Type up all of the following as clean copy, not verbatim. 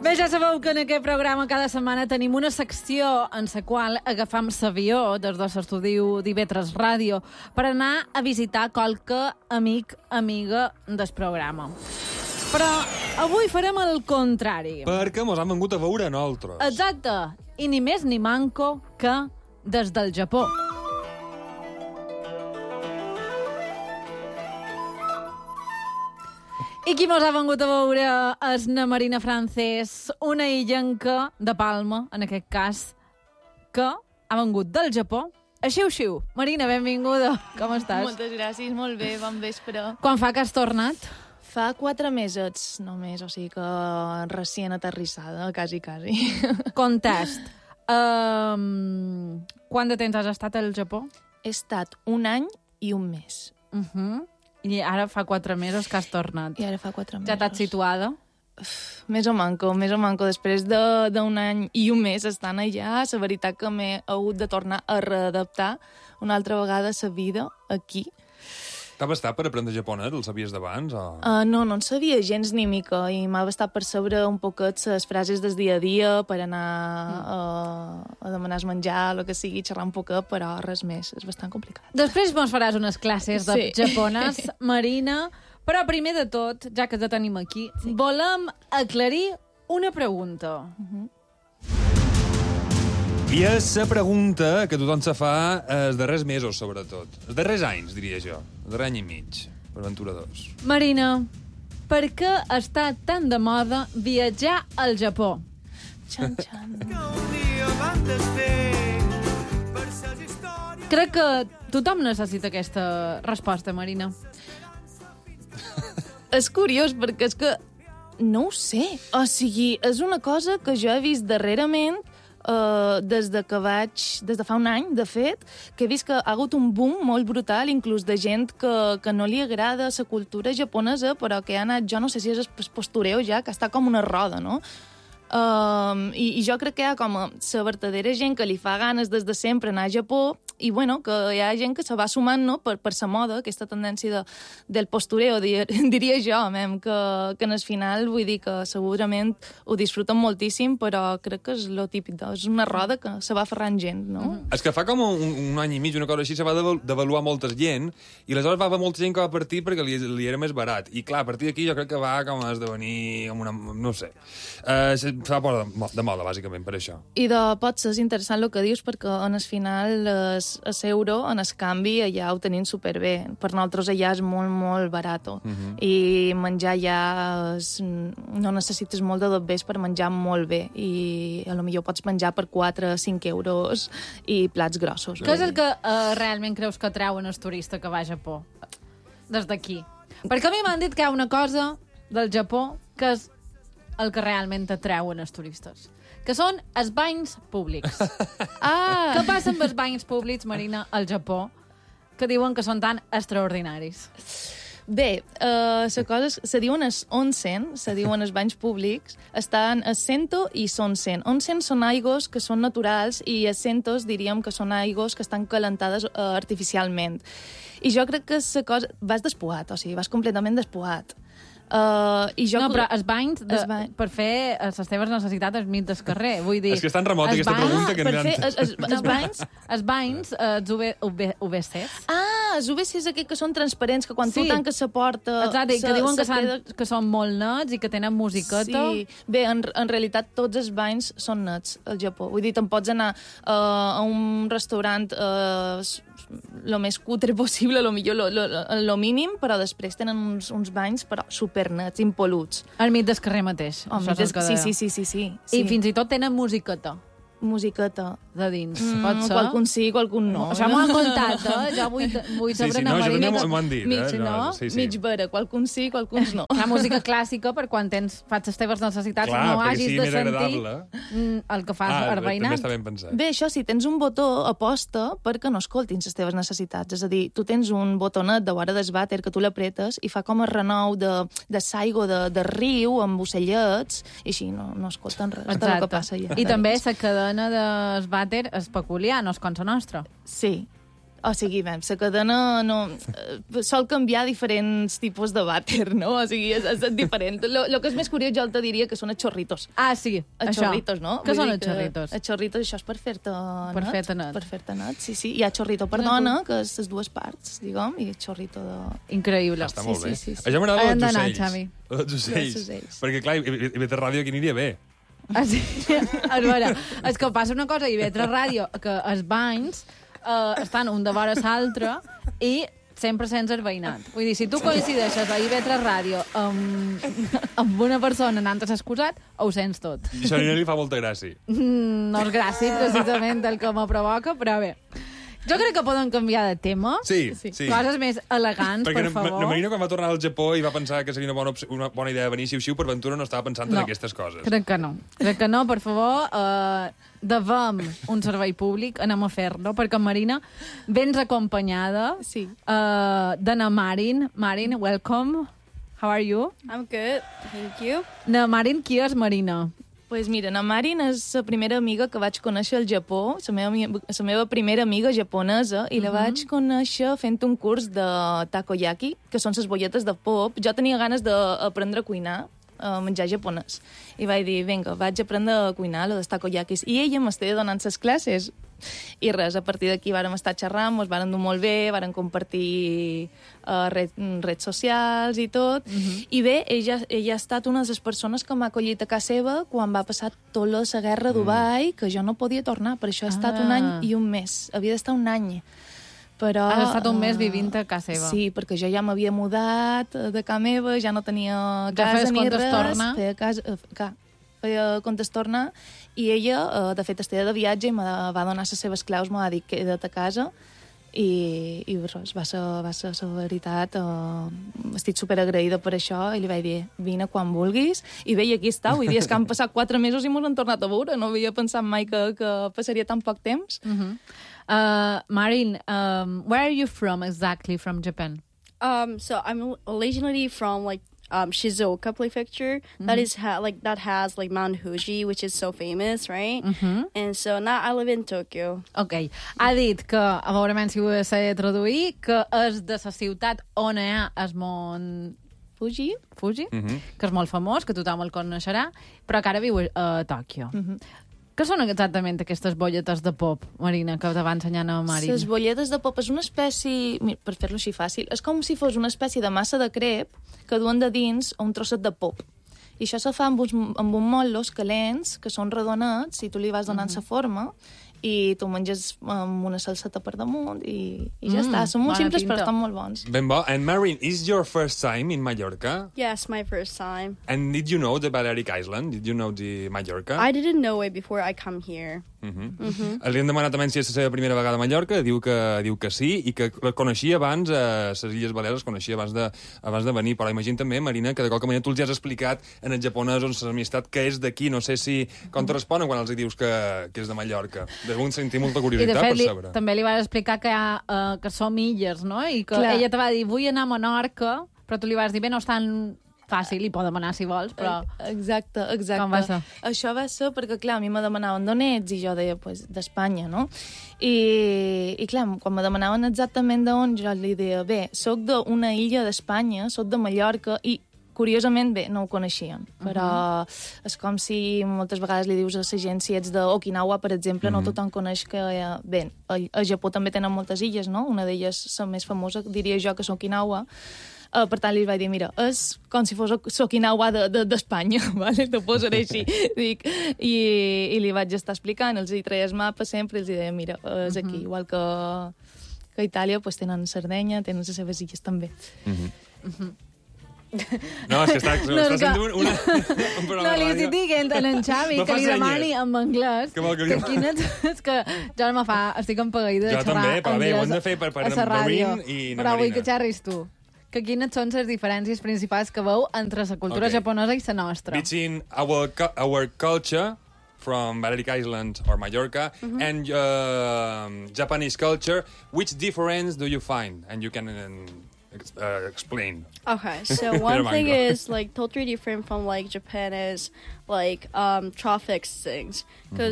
Bé, ja sabeu que en aquest programa cada setmana tenim una secció en la qual agafam l'avió des de l'estudi d'IV3 Ràdio per anar a visitar qualque amic, amiga del programa. Però avui farem el contrari. Perquè mos han vengut a veure a nosaltres. Exacte. I ni més ni manco que des del Japó. I qui mos ha vengut a veure és na Marina Francés, una illenca de Palma, en aquest cas, que ha vengut del Japó. Xiu-xiu. Marina, benvinguda. Com estàs? Moltes gràcies, molt bé, bon vespre. Quan fa que has tornat? Fa 4 mesos només, o sigui que recient aterrissada, quasi. Contest. Quant de temps has estat al Japó? He estat 1 any i 1 mes. I ara fa 4 mesos que has tornat. I ara fa 4 mesos. Ja t'has situada? Més o manco. Després d'un any i 1 mes estant allà, la veritat que m'he hagut de tornar a readaptar una altra vegada a la vida aquí. T'ha bastat per aprendre japonès? El sabies d'abans? O... No en sabia gens ni mica i m'ha bastat per saber un poquet les frases del dia a dia, per anar a demanar menjar, el que sigui, xerrar un poquet, però res més. És bastant complicat. Després mos faràs unes classes de japonès, Marina, però primer de tot, ja que te tenim aquí, volem aclarir una pregunta. I és la pregunta que tothom se fa els darrers mesos, sobretot. Els darrers anys, diria jo. El darrer any i mig, per Ventura 2. Marina, per què està tan de moda viatjar al Japó? Crec que tothom necessita aquesta resposta, Marina. És curiós, perquè és que no ho sé. O sigui, és una cosa que jo he vist darrerament des de fa 1 any, de fet, que he vist que ha hagut un boom molt brutal, inclús de gent que no li agrada la cultura japonesa, però que ha anat, jo no sé si és el postureo ja, que està com una roda, no? I jo crec que hi ha com la verdadera gent que li fa ganes des de sempre anar a Japó i, bueno, que hi ha gent que se va sumant, no?, per la moda, aquesta tendència del postureo, diria jo, que en el final, vull dir que segurament ho disfruten moltíssim, però crec que és lo típic, és una roda que se va aferrant gent, no? És que fa com un any i mig, una cosa així, se va devaluar molta gent, i aleshores va haver molta gent que va partir perquè li era més barat. I clar, a partir d'aquí jo crec que va com a esdevenir com una... no sé. Fa por de moda, bàsicament, per això. I pot ser interessant el que dius, perquè en el final l'euro, en el canvi, allà ho tenim superbé. Per nosaltres allà és molt, molt barat. I menjar allà no necessites molt de dobbers per menjar molt bé. I potser pots menjar per 4 o 5 euros i plats grossos. Què és el que realment creus que atreu el turista que va a Japó? Des d'aquí. Perquè a mi m'han dit que hi ha una cosa del Japó que és el que realment atreuen els turistes, que són els banys públics. Què passa amb els banys públics, Marina, al Japó, que diuen que són tan extraordinaris? Bé, se diuen els onsen, se diuen els banys públics, estan a sento i sonsen. Onsen són aigües que són naturals i els sentos diríem que són aigües que estan calentades artificialment. I jo crec que vas despuat, o sigui, vas completament despuat. Però els banys, per fer les teves necessitats al mig del carrer, vull dir... És que és tan remota aquesta pregunta que... Els banys, els UVCs. Els UVCs aquells que són transparents, que quan tu tanques la porta... Exacte, i que diuen que són molt nets i que tenen musiqueta. Sí, bé, en realitat tots els banys són nets al Japó. Vull dir, te'n pots anar a un restaurant el més cutre possible, el mínim, però després tenen uns banys però supernets, impol·luts. Al mig del carrer mateix. Sí. I fins i tot tenen musiqueta. Musiqueta. De dins, pot ser? Qualcun sí, qualcun no. Això m'ho han contat, Jo vull saber una Marina... Sí, m'ho han dit, mig vera, qualcun sí, qualcun no. La música clàssica, per quan faig les teves necessitats, no hagis de sentir el que fas veïnat. També està ben pensat. Bé, això sí, tens un botó aposta perquè no escoltin les teves necessitats. És a dir, tu tens un botonet de vora del vàter que tu l'apretes i fa com a renou de saigo de riu amb ocellets i així no escolten res del que passa allà. I també la cadena del vàter és peculiar, no és com la nostra. Sí. O sigui, la cadena sol canviar diferents tipus de vàter, no? O sigui, és diferent. Lo que és més curiós, jo te diria que són els xorritos. Ah, sí, els això. xorritos, no? Què són els xorritos? Els xorritos, això és per fer-te Per fer-te net. Per fer-te net, sí. Hi ha xorrito per dona, que és les dues parts, diguem, i xorrito de... Increïble. Està molt bé. Sí. Això m'agrada Hem els d'anar, ocells. Xavi. Els ocells. Perquè, clar, IB3 Ràdio aquí aniria bé. Ah, sí? A veure, és que passa una cosa, i IB3 Ràdio, que els banys estan un de vora l'altre i sempre sense el veïnat. Vull dir, si tu coincideixes a IB3 Ràdio amb una persona anant a s'excusat, ho sents tot. I això a Nina li fa molta gràcia. No és gràcia, precisament, el que me provoca, però bé. Jo crec que poden canviar de tema. Sí. Coses més elegants, perquè per favor. Perquè la Marina, quan va tornar al Japó, i va pensar que seria una bona idea venir xiu-xiu, per ventura no estava pensant en aquestes coses. Crec que no. Crec que no, per favor. Devem un servei públic, anem a fer-lo, perquè Marina, vens acompanyada de na Marin. Marin, welcome. How are you? I'm good, thank you. Na Marin, qui és Marina? Pues mira, na Marin és la primera amiga que vaig conèixer al Japó, la meva primera amiga japonesa, i la vaig conèixer fent un curs de takoyaki, que són les bolletes de pop. Jo tenia ganes d'aprendre a cuinar, a menjar japonès. I vaig dir, vinga, vaig aprendre a cuinar els takoyakis. I ella m'estava donant les classes. I res, a partir d'aquí vàrem estar xerrant, ens vàrem dur molt bé, vàrem compartir redes socials i tot. I bé, ella ha estat una de les persones que m'ha acollit a casa seva quan va passar tota la guerra a Dubai, que jo no podia tornar, per això ha estat un any i un mes. Havia d'estar un any. Però, has estat un mes vivint a casa seva. Sí, perquè jo ja m'havia mudat de casa meva, ja no tenia casa ni res. Feia comptes tornar, i ella, de fet, estava de viatge i me va donar les seves claus, me va dir queda't a casa, i res, va ser la veritat. Estic superagraïda per això, i li vaig dir, vine quan vulguis, i bé, i aquí està, vull dir, és que han passat 4 mesos i m'ho han tornat a veure, no havia pensat mai que passaria tan poc temps. Marin, where are you from exactly from Japan? So I'm originally from Shizuoka Prefecture. That has Mount Fuji, which is so famous, right? And so now I live in Tokyo. Ok. Ha dit que, a veure si ho sé traduir, que és de la ciutat on hi ha el mont Fuji, que és molt famós, que tothom el coneixerà, però que ara viu a Tòquio. Què són exactament aquestes bolletes de pop, Marina, que te va ensenyar a Marin? Les bolletes de pop és una espècie... Mira, per fer-lo així fàcil, és com si fos una espècie de massa de crep que duen de dins un trosset de pop. I això se fa amb un motllos calents, que són redonats, i tu li vas donant la forma, i tu menges amb una salseta per damunt, i ja està. Són molt simples, però estan molt bons. Ben bo. And Marin, is your first time in Mallorca? Yes, my first time. And did you know the Balearic Island? Did you know the Mallorca? I didn't know it before I come here. Li hem demanat també si és la seva primera vegada a Mallorca, diu que sí, i que coneixia abans, les Illes Balears, coneixia abans de venir, però imagina també, Marina, que de qualque manera tu els has explicat en el japonès on l'amistat que és d'aquí, no sé si com te responen quan els dius que és de Mallorca. Deuen sentir molta curiositat per saber. També li vas explicar que som illes, no? I que ella te va dir, vull anar a Menorca, però tu li vas dir, bé, no és tan fàcil, i podem anar si vols, però... Exacte. Com va ser? Això va ser perquè, clar, a mi me demanaven d'on ets, i jo deia, pues, d'Espanya, no? I clar, quan me demanaven exactament d'on, jo li deia, bé, soc d'una illa d'Espanya, soc de Mallorca, i curiosament, bé, no ho coneixien, però és com si moltes vegades li dius a la gent si ets d'Okinawa, per exemple, no tothom coneix que... Bé, a Japó també tenen moltes illes, no? Una d'elles, la més famosa, diria jo, que és Okinawa. Per tant, li vaig dir, mira, és com si fos Okinawa d'Espanya, vale? T'ho posaré així. Dic, i li vaig estar explicant, els hi treia el mapa sempre, i els deia, mira, és aquí, igual que Itàlia, pues, tenen Sardenya, tenen les seves illes també. No, és que està sent un programa no, li estic dient a en Xavi que li demani en anglès que quines... És que jo no me fa... Estic empaguida de xerrar anglès. Jo també, però bé, ho hem de fer per Marin i na Marina. Però vull que xerris tu. Que quines són les diferències principals que veu entre la cultura japonesa i la nostra? Between our culture from Balearic Island or Mallorca and Japanese culture, which difference do you find? And you can explain. Okay, so one thing is totally different from Japan is traffic things, because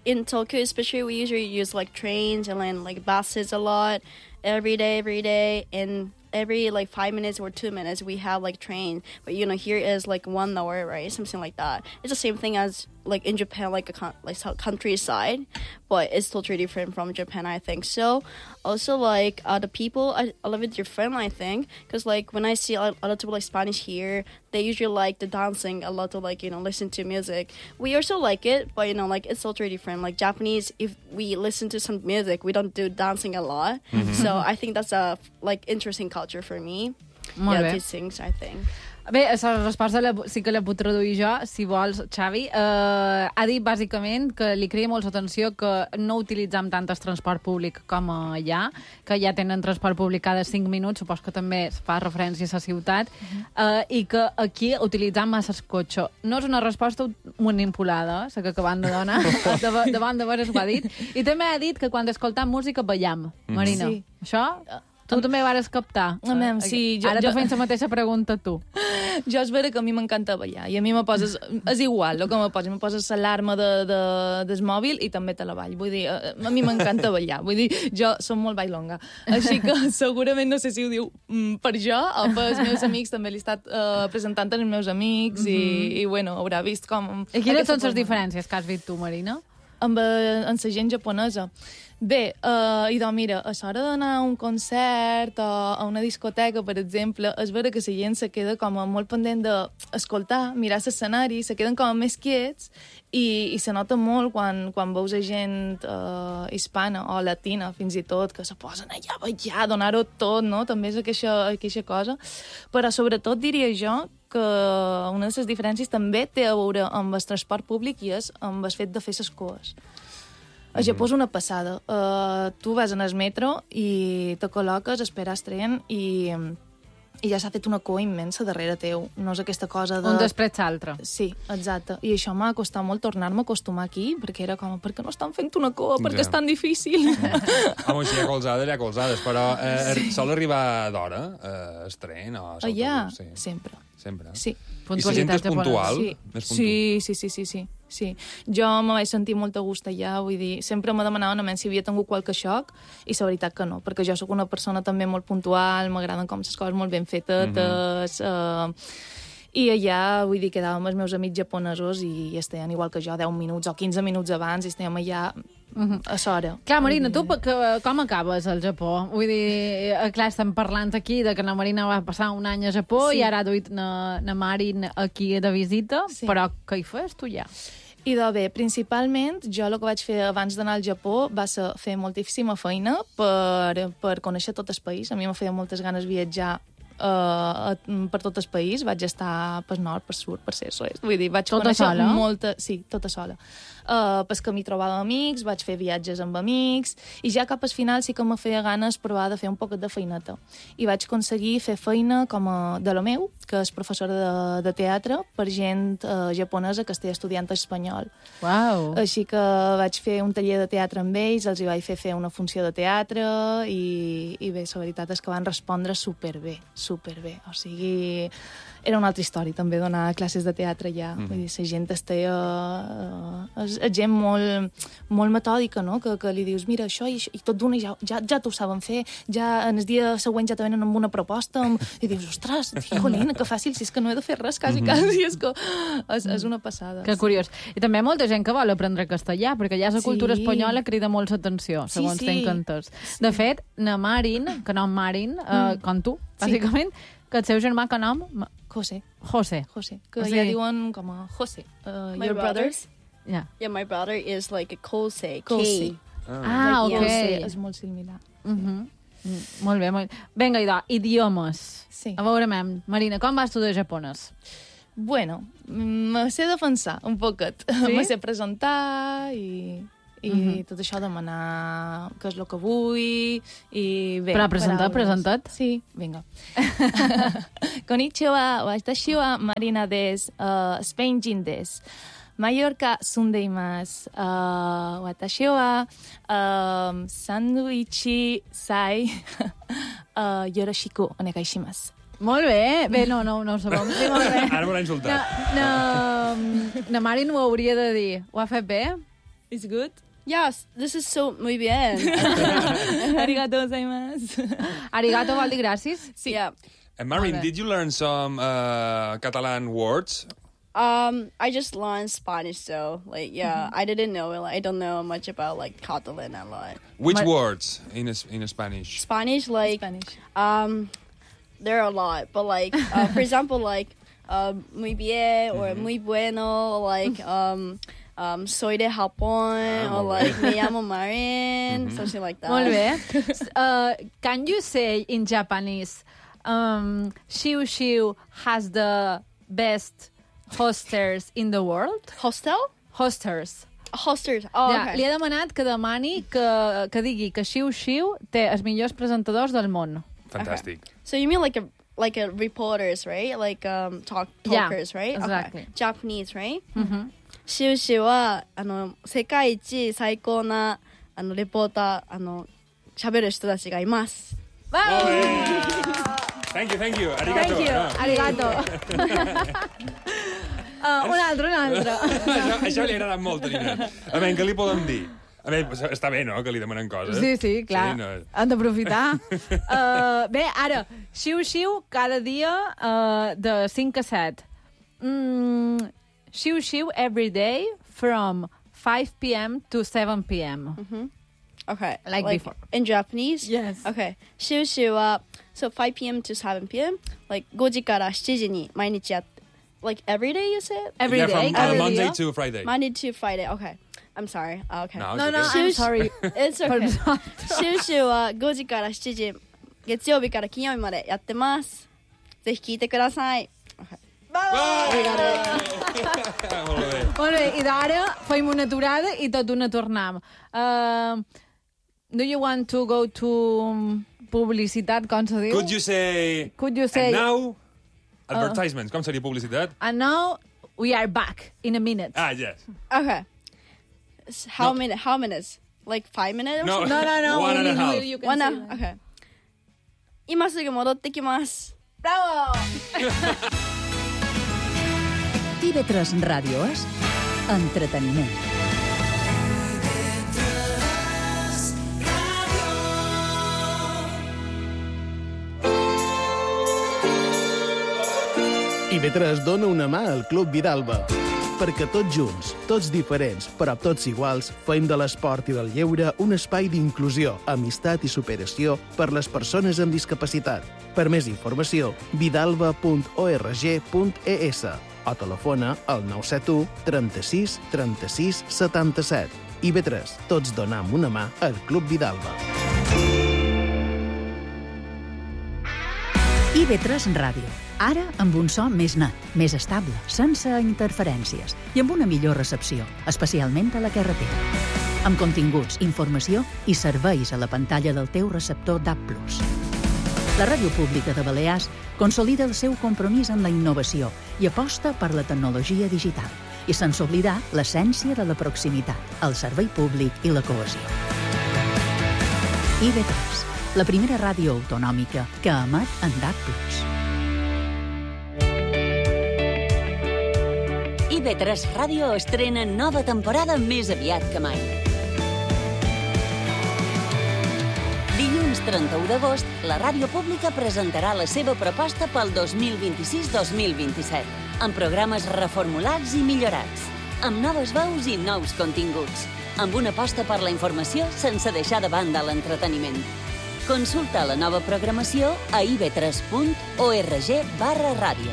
in Tokyo, especially, we usually use like trains and then like buses a lot every day, and every like 5 minutes or 2 minutes we have like train. But here is like 1 hour, right? Something like that. It's the same thing as like in Japan, like countryside, but it's totally different from Japan, I think. So also like the people are a little bit different, I think, because like when I see a lot of people like Spanish here, they usually like the dancing a lot, to like listen to music. We also like it, but like it's totally different. Like Japanese, if we listen to some music, we don't do dancing a lot. So I think that's a like interesting culture for me. Molt bé. These things, I think. Bé, la resposta sí que la puc traduir jo, si vols, Xavi. Ha dit, bàsicament, que li crea molta atenció que no utilitzem tant el transport públic com allà, que ja tenen transport públic cada 5 minuts, supos que també es fa referència a la ciutat, i que aquí utilitzem massa el cotxe. No és una resposta manipulada, la que acabem de donar, davant de veres ho ha dit. I també ha dit que quan escoltem música ballam. Marina, Sí. això... Tu també vas captar. Sí, Ara te fent la mateixa pregunta tu. Jo és vera que a mi m'encanta ballar i a mi me poses... És igual el que me poses l'alarma del mòbil i també te la ball. Vull dir, a mi m'encanta ballar. Vull dir, jo som molt bailonga. Així que segurament no sé si ho diu per jo o per els meus amics. També l'he estat presentant als meus amics i bueno, haurà vist com... I quines són les diferències que has vist tu, Marina? Amb la gent japonesa. Bé, doncs mira, a l'hora d'anar a un concert o a una discoteca, per exemple, és vera que la gent se queda com molt pendent d'escoltar, mirar l'escenari, se queden com més quiets i se nota molt quan veus a gent hispana o latina, fins i tot, que se posen allà a ballar, donar-ho tot, no? També és aquesta cosa. Però sobretot diria jo que una de les diferències també té a veure amb el transport públic i és amb el fet de fer les cues. A Japó és una passada. Tu vas en el metro i te col·loques, esperes tren i ja s'ha fet una cua immensa darrere teu. No és aquesta cosa de... Un després l'altre. Sí, exacte. I això m'ha costat molt tornar-me a acostumar aquí, perquè era com, per què no estan fent una cua? Per què és tan difícil? Home, si hi ha colzades, però sol arribar d'hora el tren o Allà, sí. sempre. Sempre. Sí. I la gent és puntual? Sí. Jo me vaig sentir molt a gust allà, vull dir, sempre me demanaven a si havia tingut qualque xoc, i la veritat que no, perquè jo sóc una persona també molt puntual, m'agraden com les coses molt ben fetes, i allà, vull dir, quedàvem els meus amics japonesos i estaven igual que jo, 10 minuts o 15 minuts abans, i estàvem allà a l'hora. Clar, Marina, tu com acabes al Japó? Vull dir, clar, estem parlant aquí de que la Marina va passar un any a Japó i ara ha duit na Marin aquí de visita, però què hi fes tu ja? I doncs bé, principalment, jo el que vaig fer abans d'anar al Japó va ser fer moltíssima feina per conèixer tot el país. A mi me feia moltes ganes viatjar per tot el país. Vaig estar pel nord, per sud, per est. Vull dir, vaig tota conèixer sola? molta... Sí, tota sola. Pel camí trobava amics, vaig fer viatges amb amics, i ja cap al final sí que me feia ganes provar de fer un poquet de feineta. I vaig aconseguir fer feina com de la meu, que és professora de teatre, per gent japonesa que estigui estudiant espanyol. Uau! Així que vaig fer un taller de teatre amb ells, els hi vaig fer una funció de teatre i bé, la veritat és que van respondre superbé. O sigui, era una altra història també donar classes de teatre allà. Vull dir, la gent és gent molt metòdica, no? Que li dius, mira, això i tot d'una ja t'ho saben fer, ja en el dia següent ja te venen amb una proposta, i dius, ostres, jolín, que fàcil, si és que no he de fer res, quasi, és que és una passada. Que curiós. I també hi ha molta gent que vol aprendre castellà, perquè ja la cultura espanyola crida molt l'atenció, segons tenc entès. De fet, na Marin, que nom Marin, com tu, bàsicament, que el seu germà, que nom? José. Que ja diuen com a José. My brothers? Yeah. Yeah, my brother is like a Kosei. Kosei. Ah, ok. És molt similar. Molt bé, molt bé. Vinga, idiomes. Sí. A veure, Marina, com vas estudiar japonès? Bueno, me sé defensar un poquet. Sí? Me sé presentar i tot això, demanar què és el que vull i bé... Però presentat? Sí, vinga. Konnichiwa, watashi wa Marina desu, Spain jin desu. Mallorca sundeimasu. Watashi wa sandwichi sai yoroshiku onegai shimasu. Molt bé. Bé, no ho sabem. Sí, molt bé. Ara m'ho ha insultat. Na Marin ho hauria de dir. Ho ha fet bé? It's good? Yes, this is so muy bien. Arigato gozaimasu. Arigato vol dir gràcies? Sí. Yeah. And Marin, Okay. did you learn some Catalan words? I just learned Spanish, so like I didn't know it. Like, I don't know much about like Catalan a lot. Which What- words in Spanish? Spanish, like Spanish. there are a lot, but like for example, like muy bien or muy bueno, or like soy de Japón, or molt bé. like me llamo Marin, something like that. Molt bé. Can you say in Japanese, Shiu Shiu has the best hosters in the world? Hostel? Hosters. Hosters. Oh, Ja, okay. li he demanat que demani que digui que Shiu Shiu té els millors presentadors del mon. Fantàstic. So you mean like a reporters, right? Like Yeah, talkers, right? exactly. Okay. Japanese, right? シュウシュは世界一最高なレポーター喋る人たちがいます。 Thank you. Arigato. Thank you. No. Arigato. Un altre. Això li ha agradat molt, Nina. A veure, què li podem dir? A veure, està bé, no?, que li demanen coses. Sí, clar. Sí, no. Han d'aprofitar. Bé, ara, Xiu-xiu cada dia de 5 a 7. Xiu-xiu every day from 5 p.m. to 7 p.m. Okay. Like before. In Japanese? Yes. Okay. シュウシュは so 5 p.m. to 7 p.m. like 5時から7時に毎日やって like every day you said? Every Yeah, day, from cada Monday dia. to Friday. Monday to Friday. Okay. I'm sorry. Okay. No, No, it's no, okay. I'm sorry. It's okay. シュウシュは5時から7時月曜日から金曜日までやってます。ぜひ聞いてください。 Molt bé. Molt bé, i d'ara fem una aturada i tot una tornam. Do you want to go to publicitat, com se diu? Could you say... Could you say... And now, advertisements. Com seria publicitat? And now we are back in a minute. Ah, yes. Okay. How No. many? How minutes? Like 5 minutes? No. No. 1 and a half. You can One say hour. that. Okay. 今すぐ戻ってきます。 Bravo! TV3 Ràdio és entreteniment. IB3 dona una mà al Club Vidalba. Perquè tots junts, tots diferents, però tots iguals, fem de l'esport i del lleure un espai d'inclusió, amistat i superació per les persones amb discapacitat. Per més informació, vidalba.org.es o telefona al 971 36 36 77. IB3, tots donam una mà al Club Vidalba. IB3 Ràdio. Ara amb un so més net, més estable, sense interferències i amb una millor recepció, especialment a la carretera. Amb continguts, informació i serveis a la pantalla del teu receptor DAB+. La Ràdio Pública de Balears consolida el seu compromís amb la innovació i aposta per la tecnologia digital i sense oblidar l'essència de la proximitat, el servei públic i la cohesió. IB3, la primera ràdio autonòmica que emet en DAB+. IB3 Ràdio estrena nova temporada més aviat que mai. Dilluns 31 d'agost, la Ràdio Pública presentarà la seva proposta pel 2026-2027, amb programes reformulats i millorats, amb noves veus i nous continguts, amb una aposta per la informació sense deixar de banda l'entreteniment. Consulta la nova programació a ib3.org/ràdio.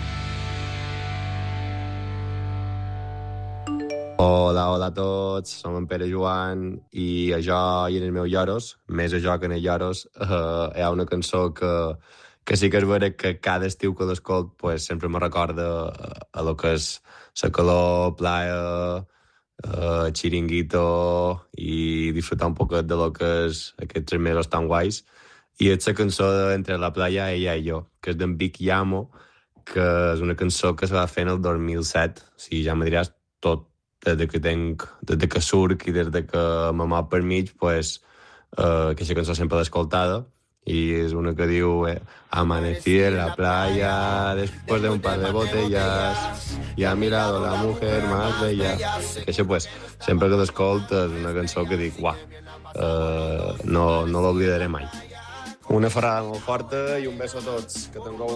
Hola a tots, som en Pere Joan i a jo i en els meus lloros, més a jo que en els lloros, hi ha una cançó que sí que és vera que cada estiu que l'escolt pues, sempre me recorda a lo que és la calor, playa, xiringuito i disfrutar un poquet de lo que és aquests 3 mesos tan guais. I és la cançó d'Entre la playa, ella i jo, que és d'en Vic Llamo, que és una cançó que se va fer en el 2007. O sigui, ja me diràs tot, des que surc i des que me mou per mig, pues, aquesta cançó sempre l'he escoltada i és una que diu amanecí en la playa después de un par de botellas y ha mirado la mujer más bella. Que això, pues, sempre que l'escolto és una cançó que dic, uah, no l'oblidaré mai. Una ferrada molt forta i un beso a tots. Que tingueu